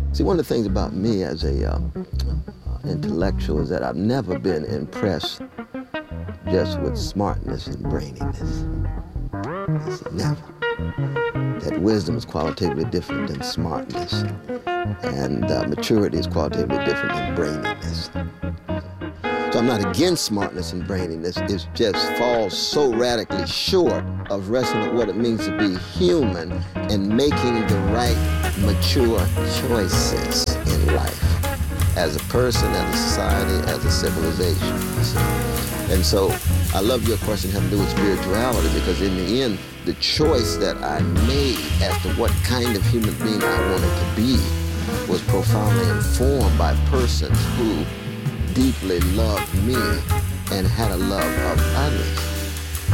See, one of the things about me as a intellectual is that I've never been impressed just with smartness and braininess. It's never. That wisdom is qualitatively different than smartness, and maturity is qualitatively different than braininess. So I'm not against smartness and braininess. It just falls so radically short of wrestling with what it means to be human and making the right mature choices in life as a person, as a society, as a civilization. And so I love your question having to do with spirituality, because in the end, the choice that I made as to what kind of human being I wanted to be was profoundly informed by persons who deeply loved me and had a love of others.